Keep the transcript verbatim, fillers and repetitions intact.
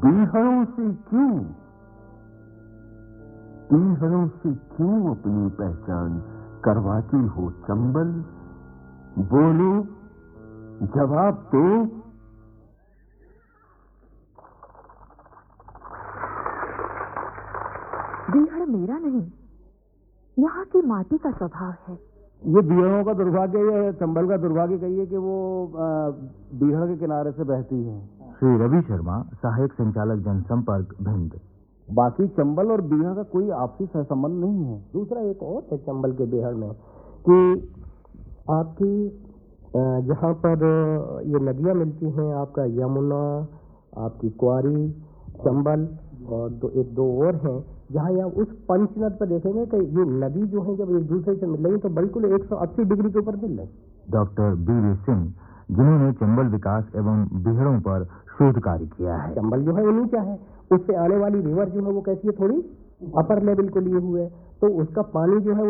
बीहड़ों से क्यों बीहड़ों से क्यों अपनी पहचान करवाती हो चंबल? बोलो, जवाब दो। बीहड़ मेरा नहीं, यहाँ की माटी का स्वभाव है। ये बीहड़ों का दुर्भाग्य है, चंबल का दुर्भाग्य कहिए कि वो बीहड़ के किनारे से बहती है। श्री रवि शर्मा, सहायक संचालक जनसंपर्क, भिंड। बाकी चंबल और बीहड़ का कोई आपसी सहसंबंध नहीं है। दूसरा एक और है चंबल के बीहड़ में कि आपकी जहाँ पर ये नदियाँ मिलती हैं, आपका यमुना, आपकी क्वारी, चंबल और दो एक दो और हैं, जहाँ यहाँ उस पंचनद पर देखेंगे कि ये नदी जो है जब एक दूसरे से मिल रही तो बिल्कुल एक सौ अस्सी डिग्री के ऊपर मिल रही। डॉक्टर बी वी सिंह, जिन्होंने चंबल विकास एवं बीहड़ों पर शोध कार्य किया है। चंबल जो है वो नीचा है, उससे आने वाली रिवर जो है वो कैसी है, थोड़ी अपर लेवल को लिए हुए है, तो उसका पानी जो है